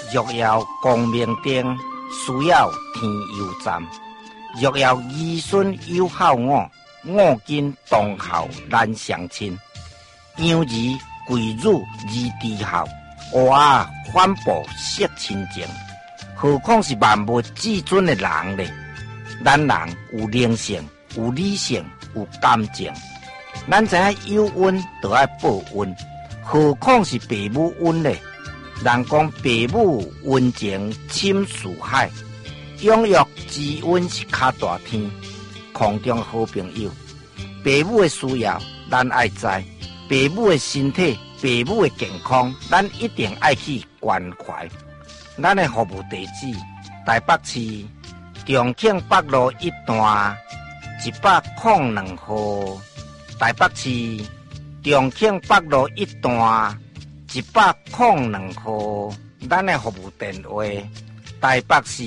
若要光明灯，需要天佑站。若要儿孙有孝我，我今当孝难相亲。养儿贵辱而低孝，乌鸦反哺惜亲情。何况是万物至尊的人呢？咱人有灵性，有理性，有感情。咱知影有恩就要报恩，何况是父母恩呢？人讲父母恩情深似海，养育之恩是较大天。空中好朋友，父母的需要咱爱知，父母的身体、父母的健康，咱一定爱去关怀。咱的服务地址：台北市重庆北路1段102号。台北市重庆北路1段102号。咱的服务电话：台北市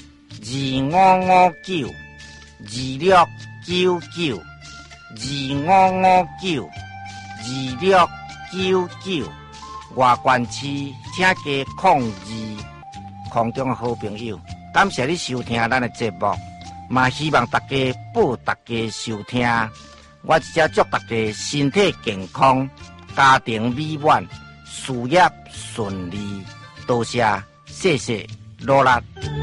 255926992559。2699，外县市请加02。空中好朋友，感谢你收听咱的节目，嘛希望大家报大家收听。我只祝大家身体健康，家庭美满，事业顺利。多谢，谢谢，努力。